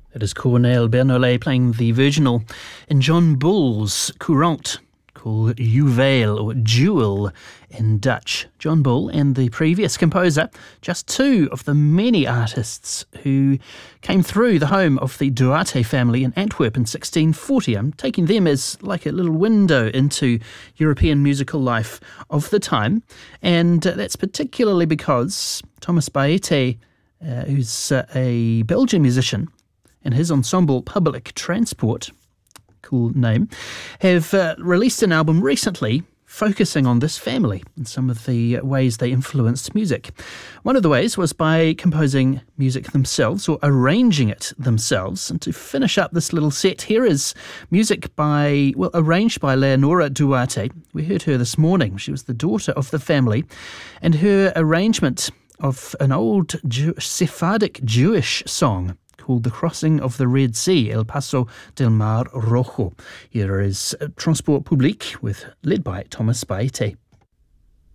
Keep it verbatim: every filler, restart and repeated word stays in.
It is Cornel Bernoulli playing the virginal in John Bull's Courant, called Juweel or Jewel in Dutch. John Bull and the previous composer, just two of the many artists who came through the home of the Duarte family in Antwerp in sixteen forty. I'm taking them as like a little window into European musical life of the time, and that's particularly because Thomas Baete, uh, who's uh, a Belgian musician, and his ensemble Public Transport, cool name, have uh, released an album recently focusing on this family and some of the ways they influenced music. One of the ways was by composing music themselves or arranging it themselves. And to finish up this little set, here is music by, well, arranged by Leonora Duarte. We heard her this morning. She was the daughter of the family, and her arrangement of an old Jew- Sephardic Jewish song called The Crossing of the Red Sea, El Paso del Mar Rojo. Here is Transport Public, with led by Thomas Baete.